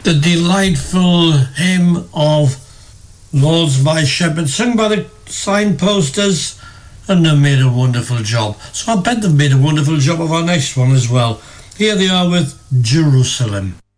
the delightful hymn of Lord's My Shepherd, sung by the Signposters, and they made a wonderful job. So I bet they've made a wonderful job of our next one as well. Here they are with Jerusalem.